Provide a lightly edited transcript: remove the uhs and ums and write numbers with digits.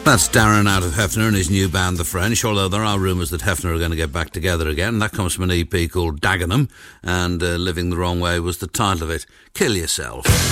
That's Darren out of Hefner and his new band, The French, although there are rumours that Hefner are going to get back together again. That comes from an EP called Dagenham, and Living the Wrong Way was the title of it. Kill Yourself.